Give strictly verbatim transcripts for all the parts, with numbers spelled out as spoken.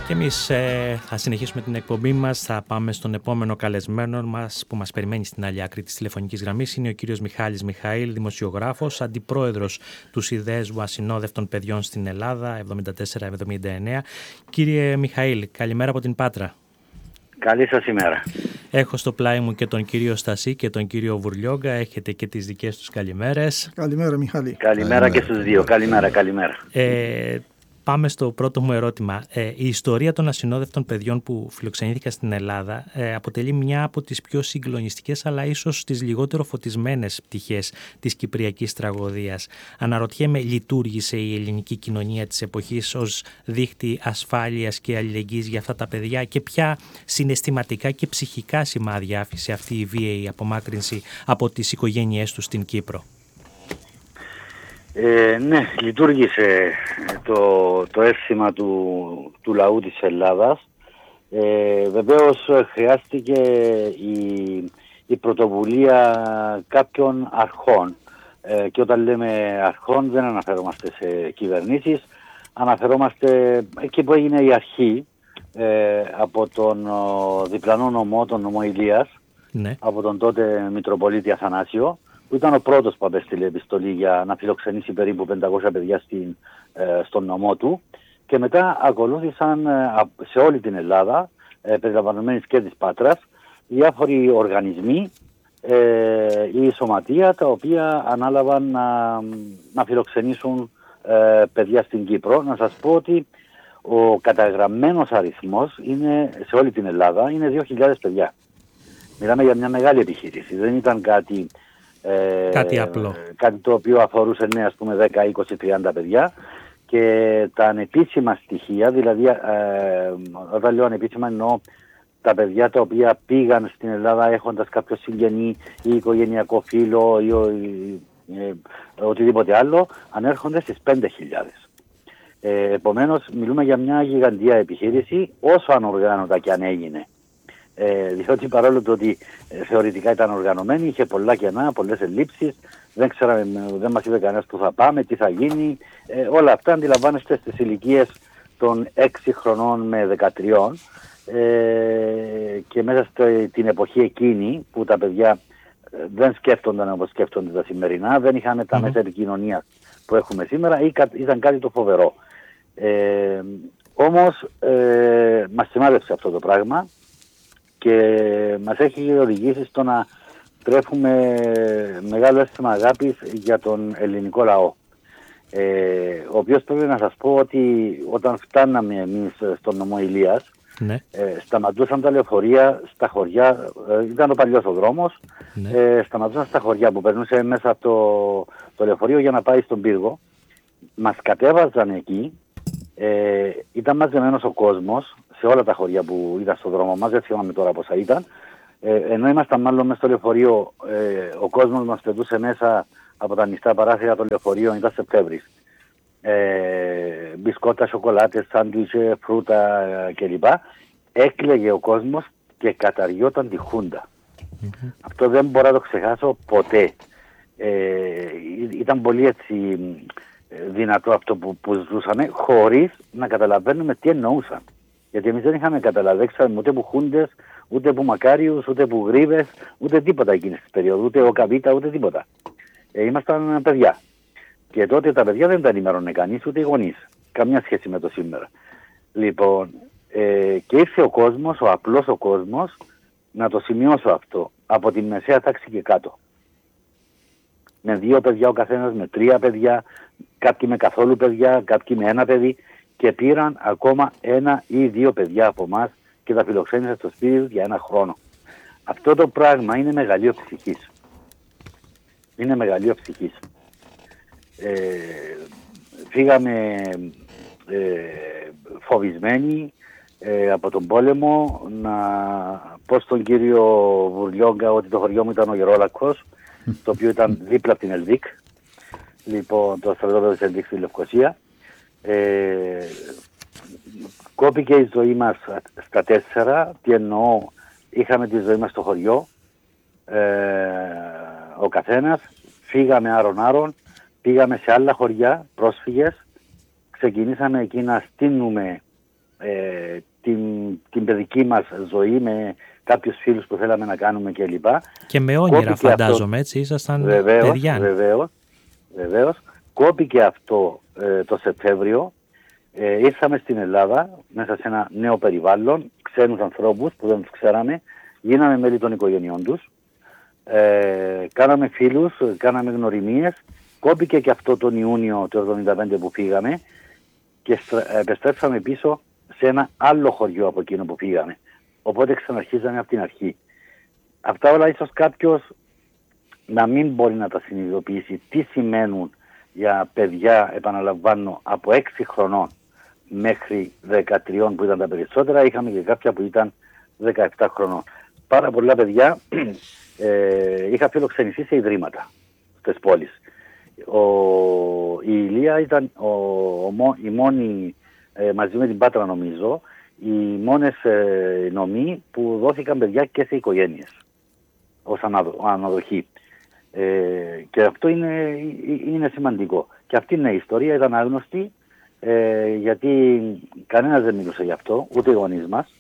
Και εμείς ε, θα συνεχίσουμε την εκπομπή μας, θα πάμε στον επόμενο καλεσμένο μας που μας περιμένει στην άλλη άκρη της τηλεφωνικής γραμμής. Είναι ο κύριος Μιχάλης Μιχαήλ, δημοσιογράφος, αντιπρόεδρος του Συνδέσμου Ασυνόδευτων Παιδιών στην Ελλάδα, εβδομήντα τέσσερα εβδομήντα εννέα. Κύριε Μιχαήλ, καλημέρα από την Πάτρα. Καλή σας ημέρα. Έχω στο πλάι μου και τον κύριο Στασί και τον κύριο Βουρλιόγκα. Έχετε και τις δικές τους καλημέρες. Καλημέρα, Μιχάλη. Καλημέρα, καλημέρα και στους δύο. Καλημέρα, καλημέρα. Ε, Πάμε στο πρώτο μου ερώτημα. Ε, η ιστορία των ασυνόδευτων παιδιών που φιλοξενήθηκαν στην Ελλάδα ε, αποτελεί μια από τις πιο συγκλονιστικές αλλά ίσως τις λιγότερο φωτισμένες πτυχές της κυπριακής τραγωδίας. Αναρωτιέμαι, λειτουργήσε η ελληνική κοινωνία της εποχής ως δίχτυ ασφάλειας και αλληλεγγύης για αυτά τα παιδιά και ποια συναισθηματικά και ψυχικά σημάδια άφησε αυτή η βίαιη απομάκρυνση από τις οικογένειές τους στην Κύπρο? Ε, ναι, λειτουργήσε το, το αίσθημα του, του λαού της Ελλάδας. Ε, βεβαίως χρειάστηκε η, η πρωτοβουλία κάποιων αρχών. Ε, και όταν λέμε αρχών δεν αναφερόμαστε σε κυβερνήσεις, αναφερόμαστε εκεί που έγινε η αρχή ε, από τον ο, διπλανό νομό, τον νομό Ηλίας, ναι. από τον τότε Μητροπολίτη Αθανάσιο, που ήταν ο πρώτος που απέστειλε επιστολή για να φιλοξενήσει περίπου πεντακόσια παιδιά στην, ε, στον νομό του, και μετά ακολούθησαν ε, σε όλη την Ελλάδα, ε, περιλαμβανομένης και της Πάτρας, διάφοροι οργανισμοί ε, ή σωματεία τα οποία ανάλαβαν να, να φιλοξενήσουν ε, παιδιά στην Κύπρο. Να σας πω ότι ο καταγραμμένος αριθμός είναι, σε όλη την Ελλάδα είναι δύο χιλιάδες παιδιά. Μιλάμε για μια μεγάλη επιχείρηση, δεν ήταν κάτι... Ε, κάτι απλό. Κάτι το οποίο αφορούσε ναι, ας πούμε δέκα, είκοσι, τριάντα παιδιά, και τα ανεπίσημα στοιχεία, δηλαδή ε, όταν λέω ανεπίσημα εννοώ τα παιδιά τα οποία πήγαν στην Ελλάδα έχοντας κάποιο συγγενή ή οικογενειακό φίλο ή ο, ε, οτιδήποτε άλλο, ανέρχονται στις πέντε χιλιάδες. Ε, επομένως μιλούμε για μια γιγαντιά επιχείρηση, όσο ανοργάνωτα και αν έγινε. Ε, διότι παρόλο το ότι ε, θεωρητικά ήταν οργανωμένη, είχε πολλά κενά, πολλές ελλείψεις, δεν ξέραμε, δεν μας είπε κανένας που θα πάμε, τι θα γίνει, ε, όλα αυτά αντιλαμβάνεστε στις ηλικίες των έξι χρονών με δεκατρία, ε, και μέσα στην εποχή εκείνη που τα παιδιά ε, δεν σκέφτονταν όπως σκέφτονται τα σημερινά, δεν είχαν τα mm-hmm. μέσα επικοινωνίας που έχουμε σήμερα, ή, ήταν κάτι το φοβερό. Ε, όμως ε, μας σημάδεψε αυτό το πράγμα και μας έχει οδηγήσει στο να τρέφουμε μεγάλο αίσθημα αγάπης για τον ελληνικό λαό. Ε, ο οποίος πρέπει να σας πω ότι όταν φτάναμε εμείς στον νομό Ηλίας, ναι. ε, σταματούσαν τα λεωφορεία στα χωριά, ε, ήταν ο παλιός ο δρόμος, ναι. ε, σταματούσαν στα χωριά που περνούσε μέσα το, το λεωφορείο για να πάει στον πύργο. Μας κατέβαζαν εκεί, ε, ήταν μαζεμένος ο κόσμος σε όλα τα χωριά που ήταν στον δρόμο μας, δεν θυμάμαι τώρα πόσα ήταν. Ε, ενώ ήμασταν μάλλον μέσα στο λεωφορείο, ε, ο κόσμος μας πετούσε μέσα από τα ανοιχτά παράθυρα των λεωφορείων, ήταν Σεπτέμβρης. Ε, μπισκότα, σοκολάτες, σάντουιτσε, φρούτα ε, κλπ. Έκλαιγε ο κόσμος και καταριόταν τη Χούντα. Mm-hmm. Αυτό δεν μπορώ να το ξεχάσω ποτέ. Ε, ήταν πολύ έτσι δυνατό αυτό που, που ζούσαμε, χωρίς να καταλαβαίνουμε τι εννοούσαν. Γιατί εμείς δεν είχαμε καταλαβαίνει ούτε που Χούντες, ούτε που Μακάριους, ούτε που Γρήβες, ούτε τίποτα εκείνης της περίοδου, ούτε ο Καβίτα, ούτε τίποτα. Ε, ήμασταν παιδιά. Και τότε τα παιδιά δεν τα ενημέρωνε κανείς, ούτε οι γονείς. Καμιά σχέση με το σήμερα. Λοιπόν, ε, και ήρθε ο κόσμος, ο απλός ο κόσμος, να το σημειώσω αυτό, από τη μεσαία τάξη και κάτω. Με δύο παιδιά ο καθένας, με τρία παιδιά, κάποιοι με καθόλου παιδιά, κάποιοι με ένα παιδί, και πήραν ακόμα ένα ή δύο παιδιά από εμάς και τα φιλοξένησαν στο σπίτι τους για ένα χρόνο. Αυτό το πράγμα είναι μεγαλείο ψυχής. Είναι μεγαλείο ψυχής. Ε, φύγαμε ε, φοβισμένοι ε, από τον πόλεμο. Να πω στον κύριο Βουρλιόγκα ότι το χωριό μου ήταν ο Γερόλακος, το οποίο ήταν δίπλα από την Ελβίκ, λοιπόν το στρατόπεδο της Ελβίκ στη Λευκοσία. Ε, κόπηκε η ζωή μας στα τέσσερα. Τι εννοώ, είχαμε τη ζωή μας στο χωριό, ε, ο καθένας, φύγαμε άρον-άρον, πήγαμε σε άλλα χωριά, πρόσφυγες, ξεκινήσαμε εκεί να στείνουμε ε, την, την παιδική μας ζωή με κάποιους φίλους που θέλαμε να κάνουμε κλπ. Και με όνειρα φαντάζομαι, αυτό, έτσι, ήσασταν βεβαίως, παιδιά. Βεβαίως, βεβαίως. Κόπηκε αυτό ε, το Σεπτέμβριο. Ε, ήρθαμε στην Ελλάδα μέσα σε ένα νέο περιβάλλον, ξένους ανθρώπους που δεν τους ξέραμε, γίναμε μέλη των οικογενειών τους, ε, κάναμε φίλους, κάναμε γνωριμίες. Κόπηκε και αυτό τον Ιούνιο του εβδομήντα πέντε που πήγαμε και επιστρέψαμε πίσω σε ένα άλλο χωριό από εκείνο που πήγαμε. Οπότε ξαναρχίζαμε από την αρχή. Αυτά όλα ίσως κάποιος να μην μπορεί να τα συνειδητοποιήσει τι σημαίνουν για παιδιά, επαναλαμβάνω, από έξι χρονών μέχρι δεκατρία που ήταν τα περισσότερα. Είχαμε και κάποια που ήταν δεκαεπτά χρονών. Πάρα πολλά παιδιά ε, είχα φιλοξενηθεί σε ιδρύματα στις πόλεις. Ο, η Ηλία ήταν ο, ο, η μόνη, ε, μαζί με την Πάτρα νομίζω, οι μόνες ε, νομοί που δόθηκαν παιδιά και σε οικογένειες ως αναδο, αναδοχή. Ε, και αυτό είναι, είναι σημαντικό. Και αυτή είναι η ιστορία, ήταν άγνωστη, ε, γιατί κανένας δεν μιλούσε γι' αυτό, ούτε οι γονείς μας.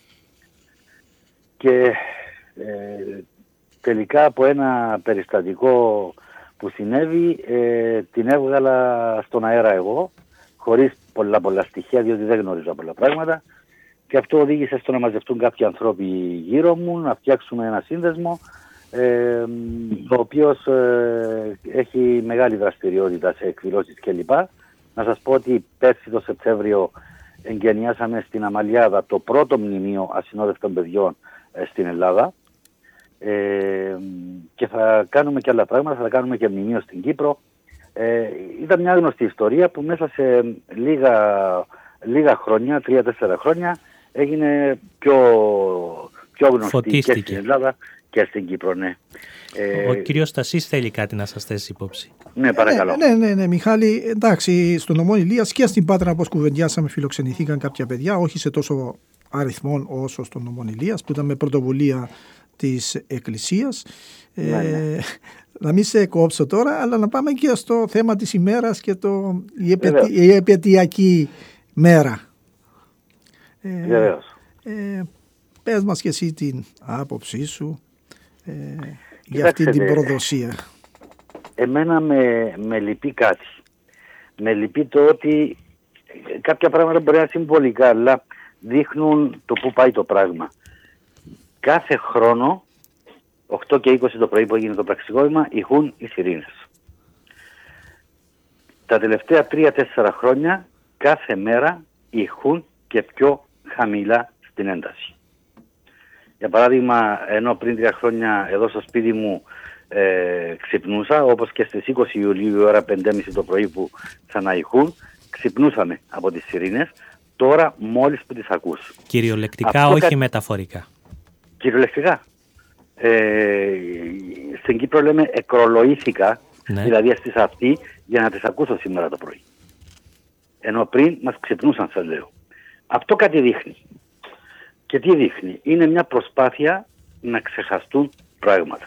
Και ε, τελικά από ένα περιστατικό που συνέβη, ε, την έβγαλα στον αέρα εγώ, χωρίς πολλά πολλά στοιχεία, διότι δεν γνωρίζω πολλά πράγματα. Και αυτό οδήγησε στο να μαζευτούν κάποιοι ανθρώποι γύρω μου, να φτιάξουμε ένα σύνδεσμο, ε, ο οποίος ε, έχει μεγάλη δραστηριότητα σε εκδηλώσεις κλπ. Να σας πω ότι πέρσι το Σεπτέμβριο εγκαινιάσαμε στην Αμαλιάδα το πρώτο μνημείο ασυνόδευτων παιδιών ε, στην Ελλάδα. Ε, και θα κάνουμε και άλλα πράγματα, θα κάνουμε και μνημείο στην Κύπρο. Ε, ήταν μια γνωστή ιστορία που μέσα σε λίγα, λίγα χρόνια, τρία-τέσσερα χρόνια, έγινε πιο, πιο γνωστή. Φωτίστηκε. Και στην Ελλάδα και στην Κύπρο, ναι. Ο ε, κύριος Στασής θέλει κάτι να σας θέσει υπόψη. Ναι, παρακαλώ. Ναι, ναι, ναι, Μιχάλη, εντάξει, στον νομό Ηλίας και στην Πάτρα, όπως κουβεντιάσαμε, φιλοξενηθήκαν κάποια παιδιά, όχι σε τόσο αριθμόν όσο στον νομό Ηλίας, που ήταν με πρωτοβουλία της Εκκλησίας. Ναι, ναι. Ε, να μην σε κόψω τώρα, αλλά να πάμε και στο θέμα της ημέρας και το, η, επαιτη, η επαιτειακή μέρα. Βεβαίως. Ε, ε, πες μας και εσύ την άποψή σου ε, για αυτή την προδοσία. Εμένα με, με λυπεί κάτι. Με λυπεί το ότι κάποια πράγματα μπορεί να είναι συμβολικά, αλλά δείχνουν το πού πάει το πράγμα. Κάθε χρόνο, οκτώ και είκοσι το πρωί που έγινε το πραξικόπημα, ηχούν οι σιρήνες. Τα τελευταία τρία τέσσερα χρόνια, κάθε μέρα ηχούν και πιο χαμηλά στην ένταση. Για παράδειγμα, ενώ πριν τρία χρόνια εδώ στο σπίτι μου ε, ξυπνούσα, όπως και στις είκοσι Ιουλίου η ώρα πέντε και μισή το πρωί που ξαναηχούν, ξυπνούσαμε από τις σιρήνες, τώρα μόλις που τις ακούς. Κυριολεκτικά, αυτό όχι κα... μεταφορικά. Κυριολεκτικά. Ε, στην Κύπρο λέμε εκρολογήθηκα, ναι. Δηλαδή στις αυτή για να τις ακούσω σήμερα το πρωί. Ενώ πριν μας ξυπνούσαν, σας λέω. Αυτό κάτι δείχνει. Και τι δείχνει? Είναι μια προσπάθεια να ξεχαστούν πράγματα.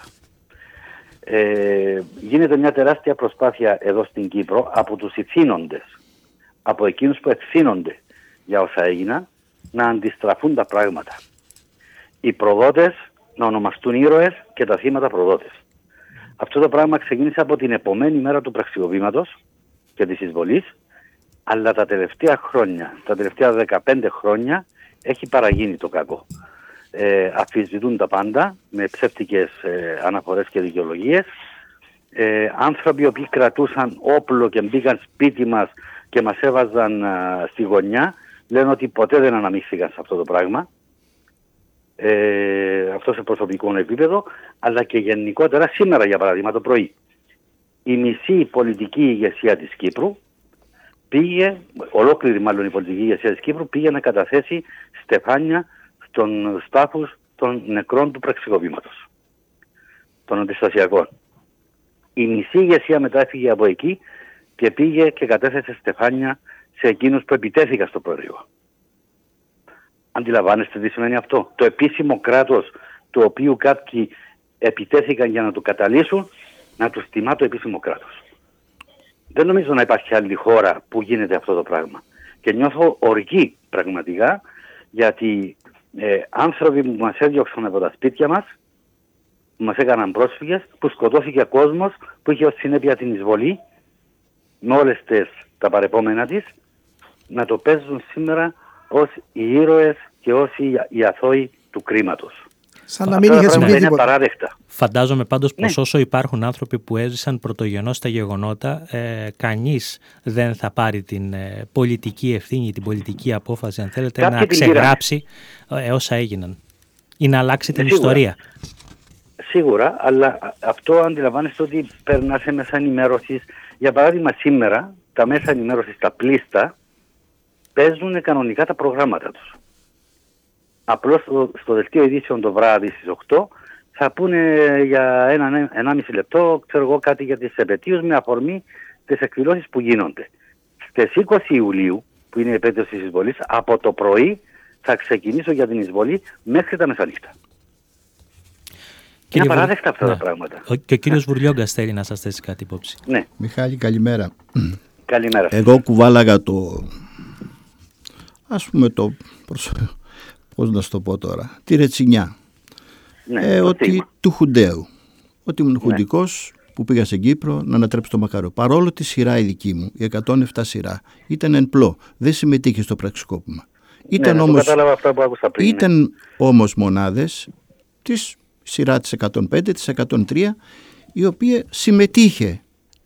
Ε, γίνεται μια τεράστια προσπάθεια εδώ στην Κύπρο από τους ηθήνοντες, από εκείνους που ευθύνονται για όσα έγιναν, να αντιστραφούν τα πράγματα. Οι προδότες να ονομαστούν ήρωες και τα θύματα προδότες. Αυτό το πράγμα ξεκίνησε από την επομένη μέρα του πραξικοπήματος και της εισβολής, αλλά τα τελευταία χρόνια, τα τελευταία δεκαπέντε χρόνια έχει παραγίνει το κακό. Ε, αφισβητούν τα πάντα με ψεύτικες ε, αναφορές και δικαιολογίες. Ε, άνθρωποι οι οποίοι κρατούσαν όπλο και μπήκαν σπίτι μας και μας έβαζαν α, στη γωνιά, λένε ότι ποτέ δεν αναμίχθηκαν σε αυτό το πράγμα. Ε, αυτό σε προσωπικό επίπεδο, αλλά και γενικότερα σήμερα, για παράδειγμα, το πρωί. Η μισή πολιτική ηγεσία της Κύπρου πήγε, ολόκληρη μάλλον η πολιτική ηγεσία της Κύπρου, πήγε να καταθέσει στεφάνια στον στάφους των νεκρών του πραξικοπήματος, των αντιστασιακών. Η μισή ηγεσία μετά έφυγε από εκεί και πήγε και κατέθεσε στεφάνια σε εκείνους που επιτέθηκαν στο Προεδρείο. Αντιλαμβάνεστε τι σημαίνει αυτό? Το επίσημο κράτος, του οποίου κάποιοι επιτέθηκαν για να το καταλύσουν, να τους τιμά το επίσημο κράτος. Δεν νομίζω να υπάρχει άλλη χώρα που γίνεται αυτό το πράγμα. Και νιώθω οργή πραγματικά Γιατί ε, άνθρωποι που μας έδιωξαν από τα σπίτια μας, που μας έκαναν πρόσφυγες, που σκοτώθηκε κόσμος, που είχε ως συνέπεια την εισβολή, με όλες τις, τα παρεπόμενα της, να το παίζουν σήμερα ως οι ήρωες και ως οι, οι αθώοι του κρίματος. Σαν να μην είχε συμβεί τίποτα. Παράδεκτα. Φαντάζομαι πάντως πως ναι. όσο υπάρχουν άνθρωποι που έζησαν πρωτογενώς τα γεγονότα, ε, κανείς δεν θα πάρει την ε, πολιτική ευθύνη, την πολιτική απόφαση, αν θέλετε, Κάποιοι να ξεγράψει ε, όσα έγιναν ή να αλλάξει την Σίγουρα. ιστορία. Σίγουρα, αλλά αυτό αντιλαμβάνεστε ότι περνά σε μέσα ενημέρωσης. Για παράδειγμα, σήμερα τα μέσα ενημέρωσης, τα πλήστα, παίζουν κανονικά τα προγράμματα τους. Απλώς στο, στο δελτίο ειδήσεων το βράδυ στις οκτώ θα πούνε για ένα, ενάμιση λεπτό, ξέρω εγώ, κάτι για τις επετείους με αφορμή τις εκδηλώσεις που γίνονται. Στις είκοσι Ιουλίου, που είναι η επέτειος της εισβολής, από το πρωί θα ξεκινήσω για την εισβολή μέχρι τα μεσανύχτα. Είναι απαράδεκτα αυτά ναι. τα πράγματα. Ο, και ο κύριος ναι. Βουρλιόγκας θέλει να σας θέσει κάτι υπόψη. Ναι. Μιχάλη, καλημέρα. Καλημέρα. Εγώ κουβάλαγα το, ας πούμε το, πώς να σου το πω τώρα, τη ρετσινιά. Ναι, ε, ότι στίγμα. του Χουνταίου. Ότι ήμουν ναι. χουντικός που πήγα στην Κύπρο να ανατρέψω το Μακάριο. Παρόλο τη σειρά η δική μου, η εκατόν επτά σειρά, ήταν εν πλώ. Δεν συμμετείχε στο πραξικόπημα. Ήταν ναι, όμως, αυτά που άκουσα πριν, ήταν ναι. όμως μονάδες της σειρά της εκατόν πέντε, της εκατόν τρία, η οποία συμμετείχε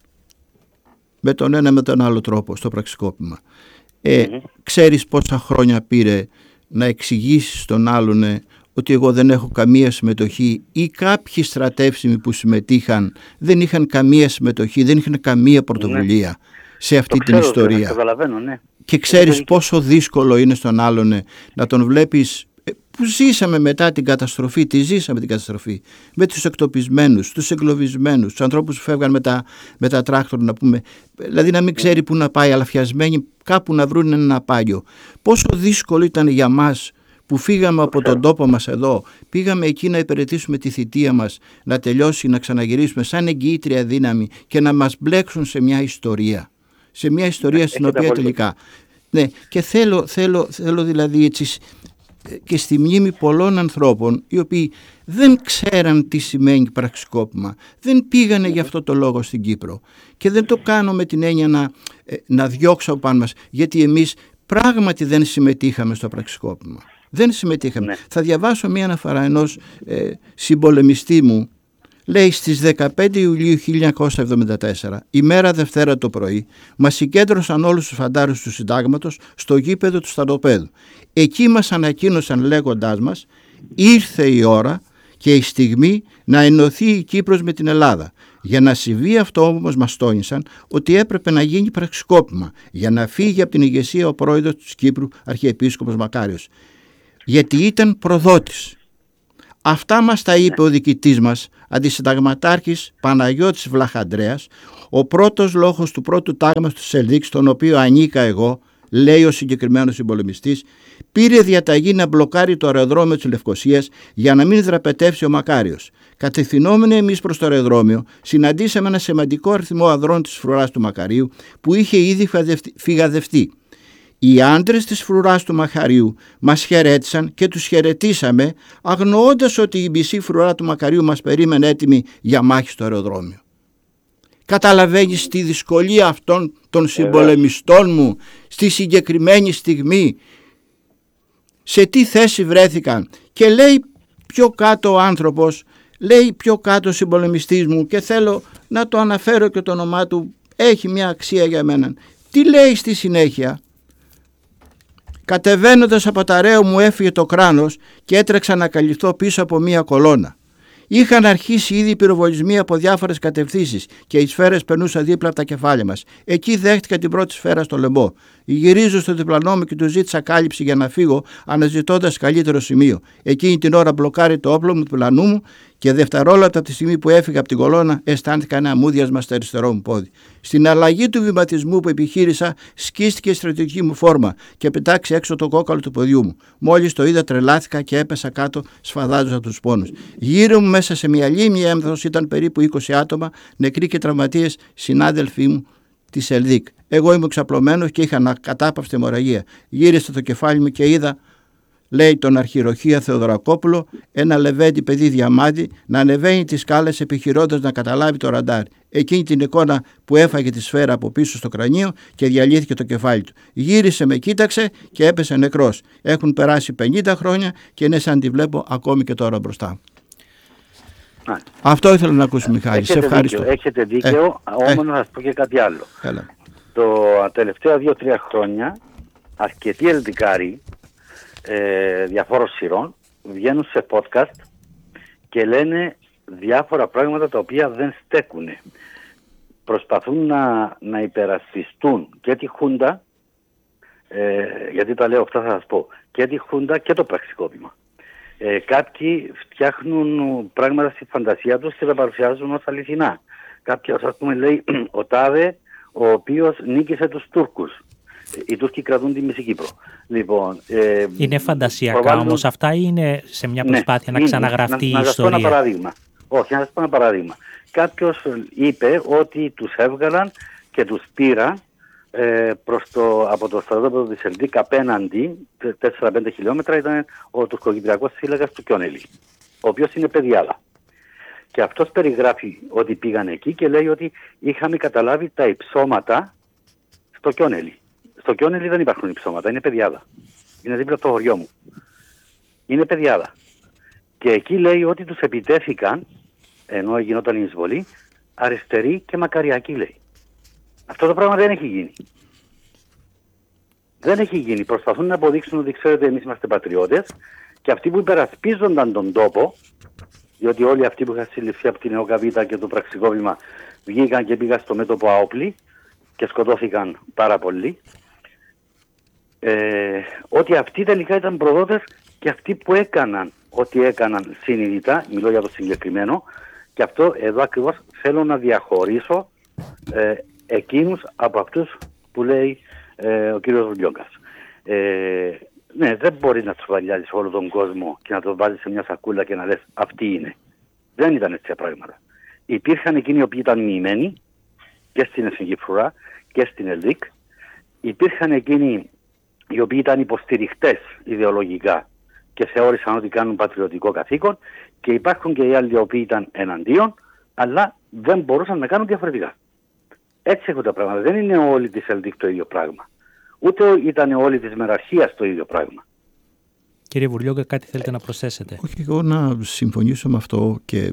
με τον ένα με τον άλλο τρόπο στο πραξικόπημα. Ε, mm-hmm. Ξέρεις πόσα χρόνια πήρε να εξηγήσεις στον άλλον ε, ότι εγώ δεν έχω καμία συμμετοχή, ή κάποιοι στρατεύσιμοι που συμμετείχαν δεν είχαν καμία συμμετοχή, δεν είχαν καμία πρωτοβουλία ναι. σε αυτή το την ξέρω, ιστορία. Καταλαβαίνω, ναι. Και ξέρεις πόσο δύσκολο είναι στον άλλον ε, να τον βλέπεις, ε, που ζήσαμε μετά την καταστροφή, τη ζήσαμε την καταστροφή, με τους εκτοπισμένους, τους εγκλωβισμένους, τους ανθρώπους που φεύγαν με τα, με τα τράκτορ, να πούμε, δηλαδή να μην ξέρει που να πάει, αλλά φιασμένοι κάπου να βρουν ένα πάγιο. Πόσο δύσκολο ήταν για μας που φύγαμε από τον τόπο μας εδώ, πήγαμε εκεί να υπηρετήσουμε τη θητεία μας, να τελειώσει, να ξαναγυρίσουμε σαν εγγυήτρια δύναμη και να μας μπλέξουν σε μια ιστορία. Σε μια ιστορία στην οποία τελικά... Ναι, και θέλω, θέλω, θέλω δηλαδή έτσι και στη μνήμη πολλών ανθρώπων οι οποίοι δεν ξέραν τι σημαίνει πραξικόπημα, δεν πήγανε για αυτό το λόγο στην Κύπρο, και δεν το κάνω με την έννοια να, να διώξω από πάνω μας, γιατί εμείς πράγματι δεν συμμετείχαμε στο πραξικόπημα. Δεν συμμετείχαμε. Ναι. Θα διαβάσω μία αναφορά ενός ε, συμπολεμιστή μου. Λέει, στις δεκαπέντε Ιουλίου χίλια εννιακόσια εβδομήντα τέσσερα, ημέρα Δευτέρα το πρωί, μας συγκέντρωσαν όλους τους φαντάρους του συντάγματος στο γήπεδο του στρατοπέδου. Εκεί μας ανακοίνωσαν λέγοντάς μας, ήρθε η ώρα και η στιγμή να ενωθεί η Κύπρος με την Ελλάδα. Για να συμβεί αυτό όμως μας τόνισαν ότι έπρεπε να γίνει πραξικόπημα για να φύγει από την ηγεσία ο πρόεδρος της Κύπρου, Αρχιεπίσκοπος Μακάριος. Γιατί ήταν προδότης. Αυτά μας τα είπε ο διοικητής μας, αντισυνταγματάρχης Παναγιώτης Βλαχαντρέας, ο πρώτος λόγος του πρώτου τάγματος του Σελδίκ, στον οποίο ανήκα εγώ, λέει ο συγκεκριμένος συμπολεμιστής, πήρε διαταγή να μπλοκάρει το αεροδρόμιο της Λευκωσίας για να μην δραπετεύσει ο Μακάριος. Κατευθυνόμενοι εμείς προς το αεροδρόμιο, συναντήσαμε ένα σημαντικό αριθμό ανδρών της φρουράς του Μακαρίου που είχε ήδη φυγαδευτεί. Οι άντρες της φρουράς του Μακαρίου μας χαιρέτησαν και τους χαιρετήσαμε, αγνοώντας ότι η μισή φρουρά του Μακαρίου μας περίμενε έτοιμη για μάχη στο αεροδρόμιο. Καταλαβαίνεις τη δυσκολία αυτών των συμπολεμιστών μου στη συγκεκριμένη στιγμή, σε τι θέση βρέθηκαν. Και λέει πιο κάτω ο άνθρωπος, λέει πιο κάτω ο συμπολεμιστής μου, και θέλω να το αναφέρω και το όνομά του, έχει μια αξία για μένα. Τι λέει στη συνέχεια? Κατεβαίνοντας από τα ρέω μου έφυγε το κράνος και έτρεξα να καλυφθώ πίσω από μία κολόνα. Είχαν αρχίσει ήδη οι πυροβολισμοί από διάφορες κατευθύνσεις και οι σφαίρες περνούσαν δίπλα από τα κεφάλια μας. Εκεί δέχτηκα την πρώτη σφαίρα στο λαιμό. Γυρίζω στο διπλανό μου και του ζήτησα κάλυψη για να φύγω, αναζητώντας καλύτερο σημείο. Εκείνη την ώρα μπλοκάρει το όπλο μου του πλανού μου και δευτερόλεπτα από τη στιγμή που έφυγα από την κολόνα, αισθάνθηκα ένα μούδιασμα στο αριστερό μου πόδι. Στην αλλαγή του βηματισμού που επιχείρησα, σκίστηκε η στρατιωτική μου φόρμα και πετάξει έξω το κόκαλο του ποδιού μου. Μόλις το είδα, τρελάθηκα και έπεσα κάτω, σφαδάζοντας τους πόνους. Γύρω μου, μέσα σε μια λίμνη έμεθος, ήταν περίπου είκοσι άτομα, νεκροί και τραυματίες, συνάδελφοί μου τη Ελδίκ. Εγώ ήμουν ξαπλωμένος και είχα κατάπαυστη αιμορραγία. Γύρισα το κεφάλι μου και είδα λέει τον αρχιεροχία Θεοδωρακόπουλο, ένα λεβέντι παιδί διαμάντι να ανεβαίνει τις σκάλες επιχειρώντας να καταλάβει το ραντάρ. Εκείνη την εικόνα που έφαγε τη σφαίρα από πίσω στο κρανίο και διαλύθηκε το κεφάλι του. Γύρισε, με κοίταξε και έπεσε νεκρός. Έχουν περάσει πενήντα χρόνια και είναι σαν τη βλέπω ακόμη και τώρα μπροστά. Α. Αυτό ήθελα να ακούσω, Μιχάλη. Έχετε σε ευχαριστώ. Δίκιο, έχετε δίκαιο, ε, όμως ε. να σας πω και κάτι άλλο. Έλα. Το τελευταία δύο τρία χρόνια αρκετοί ελδικάροι ε, διαφόρων σειρών βγαίνουν σε podcast και λένε διάφορα πράγματα τα οποία δεν στέκουν. Προσπαθούν να, να υπερασπιστούν και τη Χούντα, ε, γιατί τα λέω αυτά θα σας πω, και τη Χούντα και το πραξικόπημα. Ε, κάποιοι φτιάχνουν πράγματα στη φαντασία τους και τα παρουσιάζουν ως αληθινά. Κάποιος, ας πούμε, λέει ο τάδε ο οποίος νίκησε τους Τούρκους. Οι Τούρκοι κρατούν τη Μισή Κύπρο. Λοιπόν, ε, είναι φαντασιακά προβάλλουν... όμως αυτά ή είναι σε μια προσπάθεια ναι, να ξαναγραφτεί να, η να ιστορία? Να σας πω ένα παράδειγμα. Όχι, να σας πω ένα παράδειγμα. Κάποιος είπε ότι τους έβγαλαν και τους πήραν ε, προς το, από το στρατόπεδο της Ελδίκ απέναντι τέσσερα πέντε χιλιόμετρα ήταν ο τουρκοκυπριακός σύλλαγας του Κιόνελη, ο οποίος είναι παιδιάλα. Και αυτός περιγράφει ότι πήγαν εκεί και λέει ότι είχαμε καταλάβει τα υψώματα στο Κιόνελη. Στο Κιόνελη δεν υπάρχουν υψώματα, είναι παιδιάδα. Είναι δίπλα από το χωριό μου. Είναι παιδιάδα. Και εκεί λέει ότι τους επιτέθηκαν, ενώ γινόταν η εισβολή, αριστεροί και μακαριακοί, λέει. Αυτό το πράγμα δεν έχει γίνει. Δεν έχει γίνει. Προσπαθούν να αποδείξουν ότι ξέρετε εμείς είμαστε πατριώτες και αυτοί που υπερασπίζονταν τον τόπο, διότι όλοι αυτοί που είχαν συλληφθεί από την ΕΟΚΑΒΙΤΑ και το πραξικόπημα βγήκαν και πήγαν στο μέτωπο άοπλοι και σκοτώθηκαν πάρα πολλοί, ε, ότι αυτοί τελικά ήταν προδότες και αυτοί που έκαναν ό,τι έκαναν συνειδητά, μιλώ για το συγκεκριμένο, και αυτό εδώ ακριβώς θέλω να διαχωρίσω ε, εκείνους από αυτούς που λέει ε, ο κύριος Βουλιόγκας. Ε, ναι, δεν μπορεί να τους βαλιάζεις όλο τον κόσμο και να το βάζεις σε μια σακούλα και να λες αυτή είναι. Δεν ήταν έτσι τα πράγματα. Υπήρχαν εκείνοι οι οποίοι ήταν μοιημένοι και στην Εθνική Φρουρά και στην ΕΛΔΙΚ. Υπήρχαν εκείνοι οι οποίοι ήταν υποστηριχτές ιδεολογικά και θεώρησαν ότι κάνουν πατριωτικό καθήκον, και υπάρχουν και οι άλλοι οι οποίοι ήταν εναντίον, αλλά δεν μπορούσαν να κάνουν διαφορετικά. Έτσι έχουν τα πράγματα. Δεν είναι όλοι της ΕΛΔΙΚ το ίδιο πράγμα. Ούτε ήταν όλοι της Μεραρχίας το ίδιο πράγμα. Κύριε Βουρλιόγκα, κάτι θέλετε να προσθέσετε? Όχι, εγώ να συμφωνήσω με αυτό και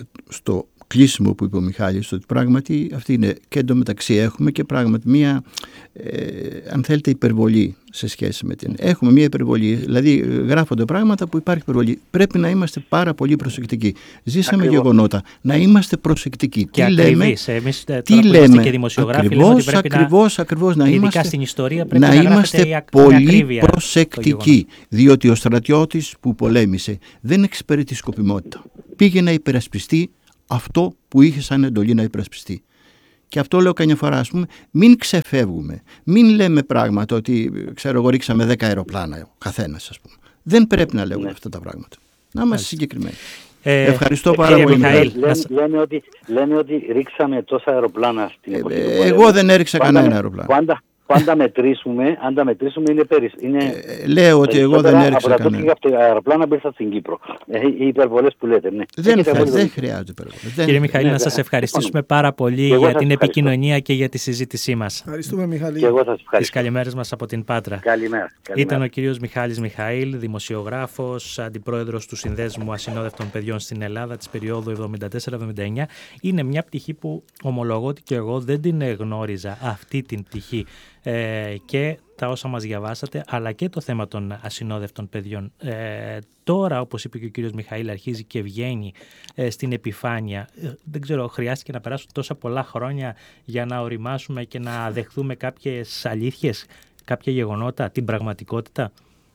στο κλείσιμο που είπε ο Μιχάλης, ότι πράγματι αυτή είναι, και εντωμεταξύ έχουμε και πράγματι μία, ε, αν θέλετε, υπερβολή σε σχέση με την. Έχουμε μία υπερβολή, δηλαδή γράφονται πράγματα που υπάρχει υπερβολή. Πρέπει να είμαστε πάρα πολύ προσεκτικοί. Ζήσαμε ακριβώς γεγονότα. Να είμαστε προσεκτικοί. Και τι ακριβείς. λέμε, εμείς τώρα τι που λέμε, και δημοσιογράφοι, ακριβώς, λέμε ότι πρέπει ακριβώς, να, ακριβώς, να ειδικά είμαστε, στην ιστορία πρέπει να να είμαστε πολύ προσεκτικοί. Διότι ο στρατιώτης που πολέμησε δεν εξυπηρετεί σκοπιμότητα. Πήγε να υπερασπιστεί αυτό που είχε σαν εντολή να υπερασπιστεί. Και αυτό λέω καμιά φορά, ας πούμε, μην ξεφεύγουμε. Μην λέμε πράγματα ότι, ξέρω εγώ, ρίξαμε δέκα αεροπλάνα ο καθένας, ας πούμε. Δεν πρέπει να λέγουμε ναι. αυτά τα πράγματα. Να είμαστε συγκεκριμένοι. Ε, Ευχαριστώ ε, πάρα πολύ. Μιχαήλ, λένε, λένε, ότι, λένε ότι ρίξαμε τόσα αεροπλάνα στην ε, εποχή. Ε, εγώ δεν έριξα πάντα, κανένα αεροπλάνο. Πάντα, πάντα μετρήσουμε, αν τα μετρήσουμε είναι, περι, είναι ε, λέω ότι εγώ δεν έριξα από κανένα. Από τα αεροπλάνα μπήρσα στην Κύπρο. Ε, οι υπερβολές που λέτε, ναι. Δεν, θα, δεν χρειάζεται υπερβολές. Κύριε Μιχαήλ, ναι, να σας ευχαριστήσουμε πάρα πολύ για την επικοινωνία και για τη συζήτησή μας. Ευχαριστούμε, Μιχαήλ. Και εγώ σας ευχαριστώ. Τις καλημέρες μας από την Πάτρα. Καλημέρα. Καλημέρα. Ήταν ο κύριος Μιχάλης Μιχαήλ, δημοσιογράφος, αντιπρόεδρος του Συνδέσμου Ασυνόδευτων Παιδιών στην Ελλάδα της περίοδου εβδομήντα τέσσερα εβδομήντα εννιά. Είναι μια πτυχή που ομολογώ ότι και εγώ δεν την γνώριζα, αυτή την πτυχή. Ε, και τα όσα μας διαβάσατε, αλλά και το θέμα των ασυνόδευτων παιδιών. Ε, τώρα, όπως είπε και ο κύριος Μιχαήλ, αρχίζει και βγαίνει ε, στην επιφάνεια. Ε, δεν ξέρω, χρειάστηκε να περάσουν τόσα πολλά χρόνια για να οριμάσουμε και να δεχθούμε κάποιες αλήθειες, κάποια γεγονότα, την πραγματικότητα.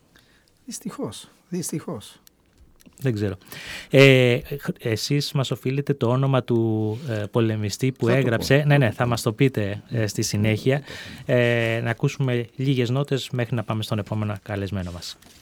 Δυστυχώς, δυστυχώς. Δεν ξέρω. Ε, εσείς μας οφείλετε το όνομα του ε, πολεμιστή που θα έγραψε. Ναι, ναι, θα μας το πείτε ε, στη συνέχεια. Ε, να ακούσουμε λίγες νότες μέχρι να πάμε στον επόμενο καλεσμένο μας.